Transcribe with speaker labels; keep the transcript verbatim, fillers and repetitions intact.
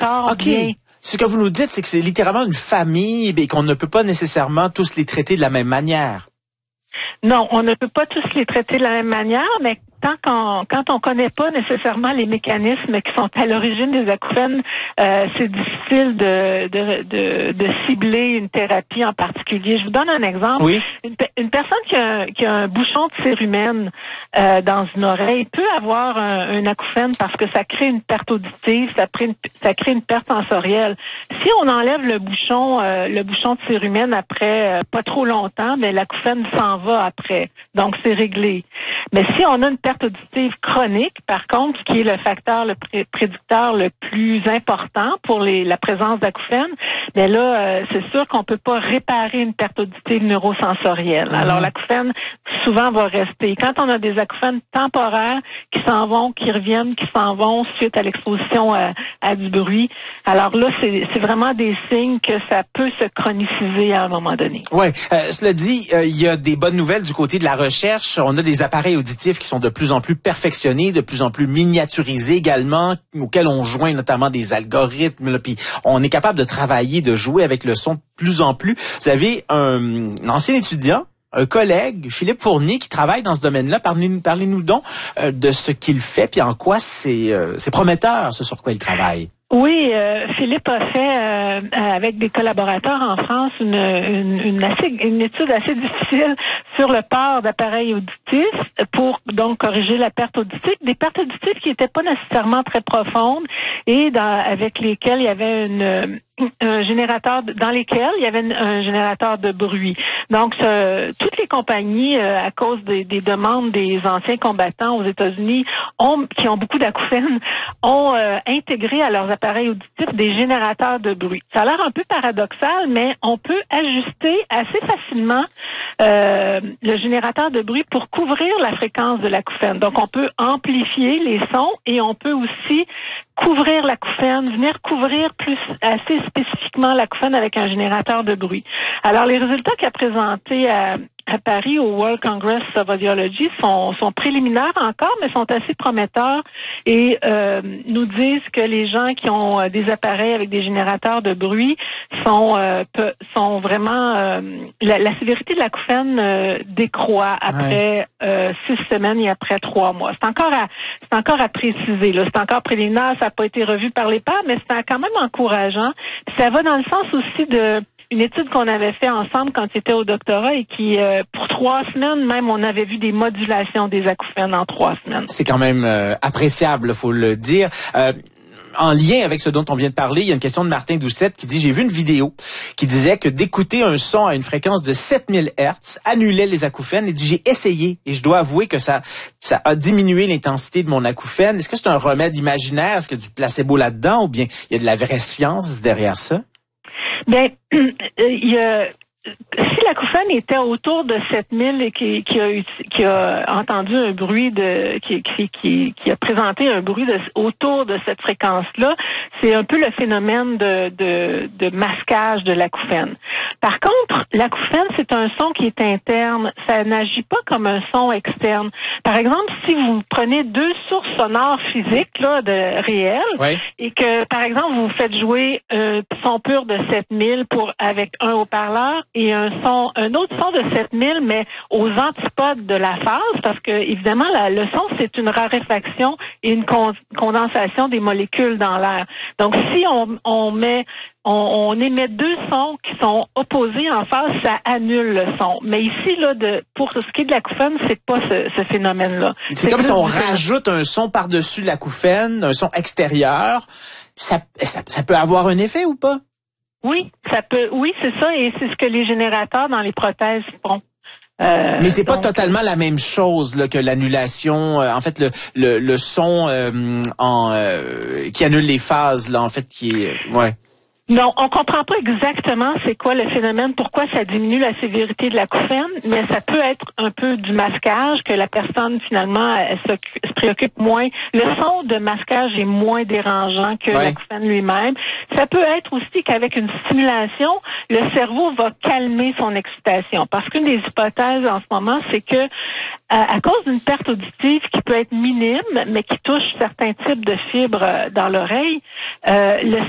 Speaker 1: encore
Speaker 2: okay.
Speaker 1: bien.
Speaker 2: Ce que vous nous dites, c'est que c'est littéralement une famille et qu'on ne peut pas nécessairement tous les traiter de la même manière.
Speaker 1: Non, on ne peut pas tous les traiter de la même manière, mais tant qu'on, quand on connaît pas nécessairement les mécanismes qui sont à l'origine des acouphènes, euh, c'est difficile de, de, de, de cibler une thérapie en particulier. Je vous donne un exemple.
Speaker 2: Oui.
Speaker 1: Une, une personne qui a, qui a un bouchon de cérumen euh, dans une oreille peut avoir un, un acouphène parce que ça crée une perte auditive, ça crée une, ça crée une perte sensorielle. Si on enlève le bouchon, euh, le bouchon de cérumen après euh, pas trop longtemps, mais l'acouphène s'en va après. Donc c'est réglé. Mais si on a une perte auditive chronique, par contre, ce qui est le facteur, le pré- prédicteur le plus important pour les, la présence d'acouphènes, mais là, euh, c'est sûr qu'on peut pas réparer une perte auditive neurosensorielle. Mmh. Alors, l'acouphène, souvent, va rester. Quand on a des acouphènes temporaires qui s'en vont, qui reviennent, qui s'en vont suite à l'exposition à, à du bruit, alors là, c'est, c'est vraiment des signes que ça peut se chroniciser à un moment donné.
Speaker 2: Oui, euh, cela dit, il euh, y a des bonnes nouvelles du côté de la recherche. On a des appareils auditifs qui sont de plus en plus perfectionnés, de plus en plus miniaturisés également, auxquels on joint notamment des algorithmes, puis on est capable de travailler, de jouer avec le son de plus en plus. Vous avez un, un ancien étudiant, un collègue, Philippe Fournier, qui travaille dans ce domaine-là. Parlez-nous, parlez-nous donc euh, de ce qu'il fait, puis en quoi c'est, euh, c'est prometteur, ce sur quoi il travaille.
Speaker 1: Oui, euh, Philippe a fait euh, avec des collaborateurs en France une, une, une, assez, une étude assez difficile sur le port d'appareils auditifs pour donc corriger la perte auditive, des pertes auditives qui n'étaient pas nécessairement très profondes et dans, avec lesquelles il y avait une un générateur dans lesquels il y avait un générateur de bruit. Donc, ce, toutes les compagnies, euh, à cause des, des demandes des anciens combattants aux États-Unis, ont, qui ont beaucoup d'acouphènes, ont euh, intégré à leurs appareils auditifs des générateurs de bruit. Ça a l'air un peu paradoxal, mais on peut ajuster assez facilement euh, le générateur de bruit pour couvrir la fréquence de l'acouphène. Donc, on peut amplifier les sons et on peut aussi couvrir l'acouphène, venir couvrir plus assez spécifiquement l'acouphène avec un générateur de bruit. Alors, les résultats qu'a présentés à, à Paris au World Congress of Audiology sont, sont préliminaires encore, mais sont assez prometteurs et euh, nous disent que les gens qui ont des appareils avec des générateurs de bruit sont euh, peu, sont vraiment euh, la, la sévérité de l'acouphène euh, décroît après ouais. euh, six semaines et après trois mois. C'est encore à c'est encore à préciser là, c'est encore préliminaire, ça n'a pas été revu par les pairs, mais c'est quand même encourageant. Puis ça va dans le sens aussi de une étude qu'on avait fait ensemble quand c'était au doctorat et qui, euh, pour trois semaines même, on avait vu des modulations des acouphènes en trois semaines.
Speaker 2: C'est quand même euh, appréciable, faut le dire. Euh, En lien avec ce dont on vient de parler, il y a une question de Martin Doucette qui dit « J'ai vu une vidéo qui disait que d'écouter un son à une fréquence de sept mille hertz annulait les acouphènes. Et dit j'ai essayé et je dois avouer que ça ça a diminué l'intensité de mon acouphène. Est-ce que c'est un remède imaginaire? Est-ce qu'il y a du placebo là-dedans ou bien il y a de la vraie science derrière ça? »
Speaker 1: Bien, il y a... Si l'acouphène était autour de sept mille et qui, qui, a, qui a entendu un bruit de, qui, qui, qui, qui a présenté un bruit de, autour de cette fréquence-là, c'est un peu le phénomène de, de, de masquage de l'acouphène. Par contre, l'acouphène, c'est un son qui est interne. Ça n'agit pas comme un son externe. Par exemple, si vous prenez deux sources sonores physiques, là, de réelles,
Speaker 2: oui.
Speaker 1: et que, par exemple, vous faites jouer un son pur de sept mille pour, avec un haut-parleur, et un son, un autre son de sept mille, mais aux antipodes de la phase, parce que évidemment la, le son c'est une raréfaction et une con, condensation des molécules dans l'air. Donc si on, on met on, on émet deux sons qui sont opposés en phase, ça annule le son. Mais ici là, de pour ce qui est de l'acouphène, c'est pas ce, ce phénomène-là.
Speaker 2: C'est, c'est comme si on rajoute un son par-dessus l'acouphène, un son extérieur. Ça, ça, ça peut avoir un effet ou pas?
Speaker 1: Oui, ça peut. Oui, c'est ça, et c'est ce que les générateurs dans les prothèses font. Euh,
Speaker 2: Mais c'est
Speaker 1: donc,
Speaker 2: pas totalement la même chose là, que l'annulation. Euh, en fait, le le, le son euh, en euh, qui annule les phases là, en fait, qui est ouais.
Speaker 1: Non, on comprend pas exactement c'est quoi le phénomène, pourquoi ça diminue la sévérité de l'acouphène, mais ça peut être un peu du masquage, que la personne finalement elle se, se préoccupe moins. Le son de masquage est moins dérangeant que ouais. l'acouphène lui-même. Ça peut être aussi qu'avec une stimulation, le cerveau va calmer son excitation. Parce qu'une des hypothèses en ce moment, c'est que à, à cause d'une perte auditive qui peut être minime, mais qui touche certains types de fibres dans l'oreille, euh, le